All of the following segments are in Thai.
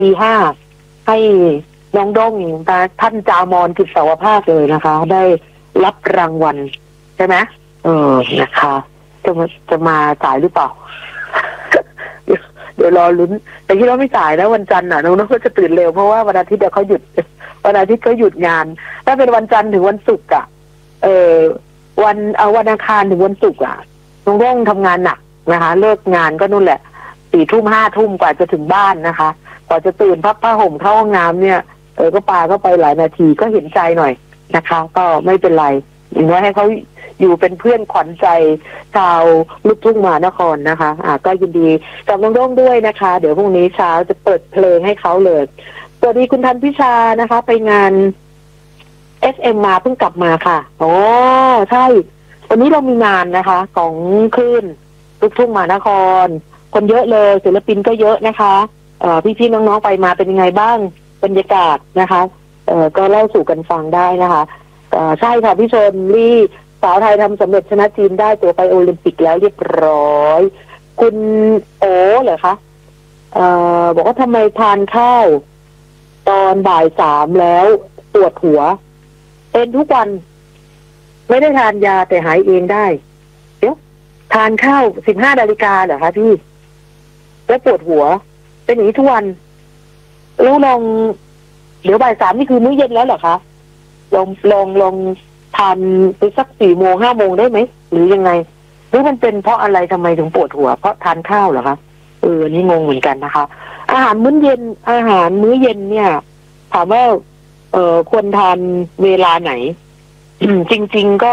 ปี 5ให้น้องด้งท่านจามอนกิจสาวภาคเลยนะคะ ได้รับรางวัลใช่ไหมนะคะจะมาจ่ายหรือเปล่า เดี๋ยวรอลุ้นแต่ที่เราไม่จ่ายนะวันจันทร์น้องก็จะตื่นเร็วเพราะว่าวันอาทิตย์เขาหยุดวันอาทิตย์ก็หยุดงานถ้าเป็นวันจันทร์ถึงวันศุกร์วันอังคารถึงวันศุกร์น้องด้งทำงานหนักนะคะเลิกงานก็นู่นแหละ4 ทุ่ม 5 ทุ่มกว่าจะถึงบ้านนะคะกว่าจะตื่นพับผ้าห่มเข้าห้องน้ำเนี่ยก็ปาก็ไปหลายนาทีก็เห็นใจหน่อยนะคะก็ไม่เป็นไรอย่างน้อยให้เขาอยู่เป็นเพื่อนขวัญใจชาวลูกทุ่งมหานครนะคะก็ยินดีกับน้องด้งด้วยนะคะเดี๋ยวพรุ่งนี้เช้าจะเปิดเพลงให้เขาเลยสวัสดีคุณทันพิชานะคะไปงาน SM มาเพิ่งกลับมาค่ะโอ้ใช่วันนี้เรามีงานนะคะของคลื่นลูกทุ่งมหานครคนเยอะเลยศิลปินก็เยอะนะคะพี่ๆน้องๆไปมาเป็นยังไงบ้างบรรยากาศนะคะก็เล่าสู่กันฟังได้นะคะใช่ค่ะพี่ชนลี่สาวไทยทำสำเร็จชนะจีนได้ตัวไปโอลิมปิกแล้วเรียบร้อยคุณโอเหรอคะบอกว่าทำไมทานข้าวตอนบ่าย 3แล้วปวดหัวเป็นทุกวันไม่ได้ทานยาแต่หายเองได้เดี๋ยวทานข้าว15 นาฬิกาเหรอคะพี่แล้วปวดหัวเป็นอย่างนี้ทุกวันแล้วลองเดี๋ยวบ่าย 3นี่คือมื้อเย็นแล้วเหรอคะลองทานไปสัก4 โมง 5 โมงได้ไหมหรือยังไงหรือมันเป็นเพราะอะไรทำไมถึงปวดหัวเพราะทานข้าวเหรอคะอันนี้งงเหมือนกันนะคะอาหารมื้อเย็นเนี่ยถามว่าควรทานเวลาไหน จริงๆ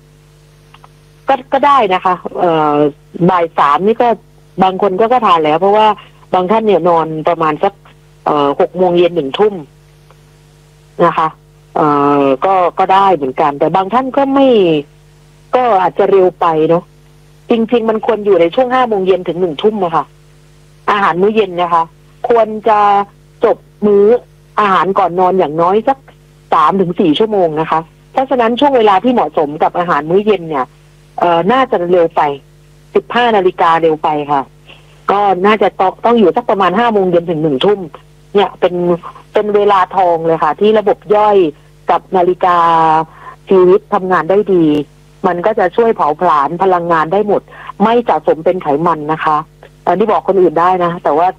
ก็ได้นะคะบ่าย 3นี่ก็บางคนก็ทานแล้วเพราะว่าบางท่านเนี่ยนอนประมาณสัก6 โมงเย็น 1 ทุ่มนะคะก็ได้เหมือนกันแต่บางท่านก็อาจจะเร็วไปเนาะจริงๆมันควรอยู่ในช่วง5 โมงเย็นถึง 1 ทุ่มนะคะอาหารมื้อเย็นนะคะควรจะจบมื้ออาหารก่อนนอนอย่างน้อยสัก3 ถึง 4 ชั่วโมงนะคะเพราะฉะนั้นช่วงเวลาที่เหมาะสมกับอาหารมื้อเย็นเนี่ยน่าจะเร็วไป15 นาฬิกาเร็วไปค่ะก็น่าจะต้องอยู่สักประมาณ5 โมงเย็นถึง 1 ทุ่มเนี่ยเป็นเวลาทองเลยค่ะที่ระบบย่อยกับนาฬิกาชีวิตทำงานได้ดีมันก็จะช่วยเผาผลาญพลังงานได้หมดไม่สะสมเป็นไขมันนะคะอันนี้บอกคนอื่นได้นะแต่ว่า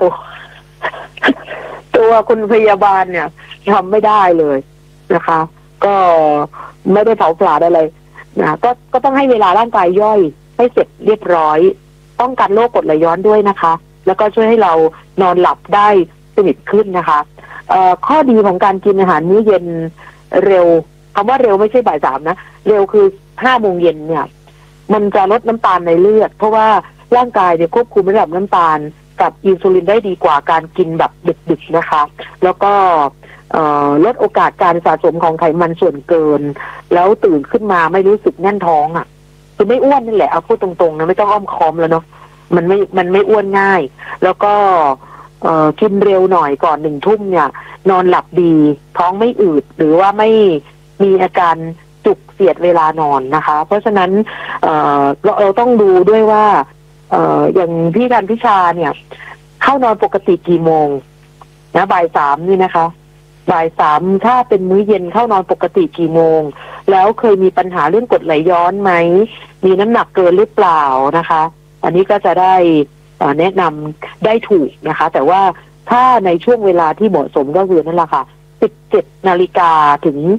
ตัวคุณพยาบาลเนี่ยทำไม่ได้เลยนะคะก็ไม่ได้เผาผลาญอะไรนะก็ต้องให้เวลาร่างกายย่อยให้เสร็จเรียบร้อยป้องกันโรคกรดไหลย้อนด้วยนะคะแล้วก็ช่วยให้เรานอนหลับได้สนิทขึ้นนะคะข้อดีของการกินอาหารมื้อเย็นเร็วคำว่าเร็วไม่ใช่บ่าย 3นะเร็วคือ5 โมงเย็นเนี่ยมันจะลดน้ำตาลในเลือดเพราะว่าร่างกายเนี่ยควบคุมระดับน้ำตาลกับอินซูลินได้ดีกว่าการกินแบบดึกๆนะคะแล้วก็ลดโอกาสการสะสมของไขมันส่วนเกินแล้วตื่นขึ้นมาไม่รู้สึกแน่นท้องคือไม่อ้วนนั่นแหละเอาพูดตรงๆนะไม่ต้องอ้อมค้อมแล้วเนาะมันไม่อ้วนง่ายแล้วก็กินเร็วหน่อยก่อน1 ทุ่มเนี่ยนอนหลับดีท้องไม่อืดหรือว่าไม่มีอาการจุกเสียดเวลานอนนะคะเพราะฉะนั้นเราต้องดูด้วยว่าอย่างพี่กันพิชาเนี่ยเข้านอนปกติกี่โมงนะบ่าย 3นี่นะคะบ่าย 3ถ้าเป็นมื้อเย็นเข้านอนปกติกี่โมงแล้วเคยมีปัญหาเรื่องกรดไหลย้อนไหมมีน้ำหนักเกินหรือเปล่านะคะอันนี้ก็จะได้แนะนำได้ถูกนะคะแต่ว่าถ้าในช่วงเวลาที่เหมาะสมก็คือนั่นแหละค่ะ17 นาฬิกาถึง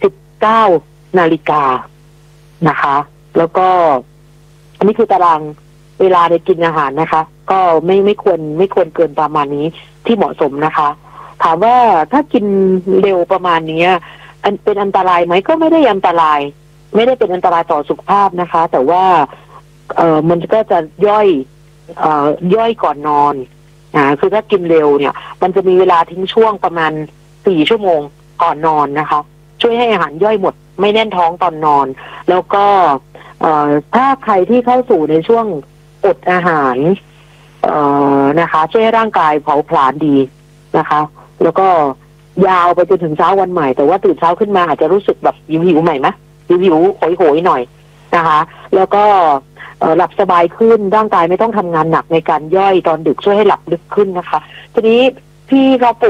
19 นาฬิกานะคะแล้วก็อันนี้คือตารางเวลาในกินอาหารนะคะก็ไม่ควรเกินประมาณนี้ที่เหมาะสมนะคะถามว่าถ้ากินเร็วประมาณนี้เป็นอันตรายไหมก็ไม่ได้อันตรายไม่ได้เป็นอันตรายต่อสุขภาพนะคะแต่ว่ามันก็จะย่อยก่อนนอนคือถ้ากินเร็วเนี่ยมันจะมีเวลาทิ้งช่วงประมาณ4 ชั่วโมงก่อนนอนนะคะช่วยให้อาหารย่อยหมดไม่แน่นท้องตอนนอนแล้วก็ถ้าใครที่เข้าสู่ในช่วงอดอาหารนะคะช่วยให้ร่างกายเผาผลาญดีนะคะแล้วก็ยาวไปจนถึงเช้าวันใหม่แต่ว่าตื่นเช้าขึ้นมาอาจจะรู้สึกแบบหิวใหม่ไหมหิวโหยหน่อยนะคะแล้วก็หลับสบายขึ้นร่างกายไม่ต้องทำงานหนักในการย่อยตอนดึกช่วยให้หลับลึกขึ้นนะคะทีนี้พี่เราปวด